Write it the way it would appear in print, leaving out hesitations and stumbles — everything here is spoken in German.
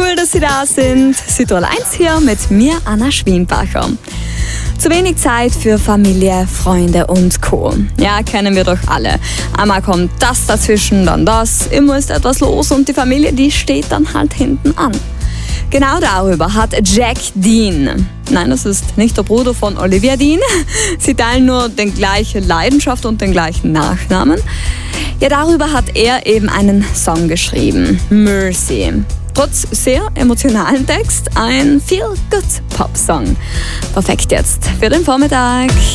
Cool, dass Sie da sind. Südtirol 1 hier mit mir, Anna Schwienbacher. Zu wenig Zeit für Familie, Freunde und Co. Ja, kennen wir doch alle. Einmal kommt das dazwischen, dann das. Immer ist etwas los und die Familie, die steht dann halt hinten an. Genau darüber hat Jack Dean. Nein, das ist nicht der Bruder von Olivia Dean. Sie teilen nur die gleiche Leidenschaft und den gleichen Nachnamen. Ja, darüber hat er eben einen Song geschrieben, Mercy. Trotz sehr emotionalen Text ein Feel-Good-Pop-Song. Perfekt jetzt für den Vormittag.